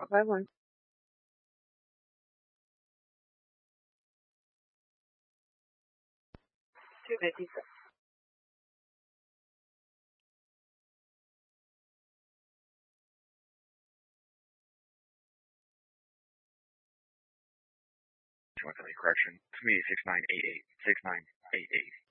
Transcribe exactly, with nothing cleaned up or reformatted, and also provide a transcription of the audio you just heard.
five one. two fifty-six. Correction. To me, six nine eight eight. six nine eight eight.